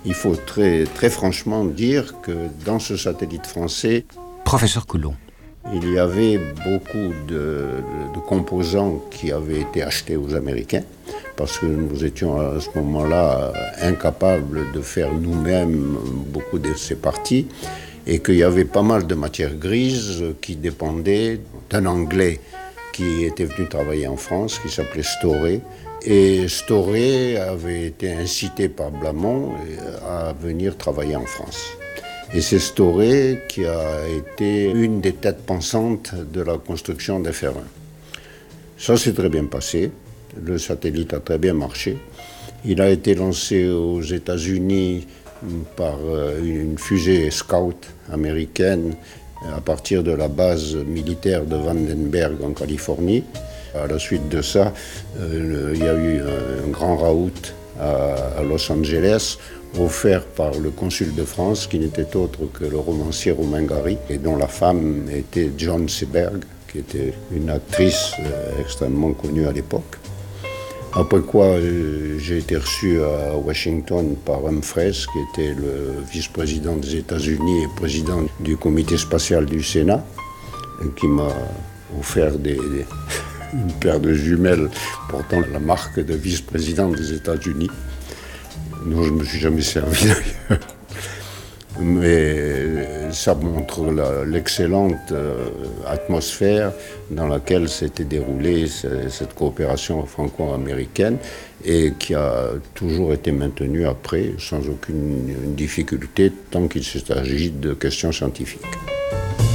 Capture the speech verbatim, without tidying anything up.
Il faut très, très franchement dire que dans ce satellite français, Professeur Coulon. il y avait beaucoup de, de, de composants qui avaient été achetés aux Américains, parce que nous étions à ce moment-là incapables de faire nous-mêmes beaucoup de ces parties, et qu'il y avait pas mal de matières grises qui dépendaient d'un Anglais qui était venu travailler en France, qui s'appelait Storey. Et Storey avait été incité par Blamont à venir travailler en France. Et c'est Storey qui a été une des têtes pensantes de la construction des F R un. Ça s'est très bien passé, le satellite a très bien marché. Il a été lancé aux États-Unis par une fusée Scout américaine à partir de la base militaire de Vandenberg en Californie. À la suite de ça, euh, il y a eu un, un grand raout à, à Los Angeles, offert par le consul de France, qui n'était autre que le romancier Romain Gary, et dont la femme était Joan Seberg, qui était une actrice euh, extrêmement connue à l'époque. Après quoi, euh, j'ai été reçu à Washington par Humphreys, qui était le vice-président des États-Unis et président du comité spatial du Sénat, qui m'a offert des, des, une paire de jumelles portant la marque de vice-président des États-Unis, dont je ne me suis jamais servi d'ailleurs. Mais ça montre la, l'excellente euh, atmosphère dans laquelle s'était déroulée cette, cette coopération franco-américaine et qui a toujours été maintenue après sans aucune difficulté tant qu'il s'agit de questions scientifiques.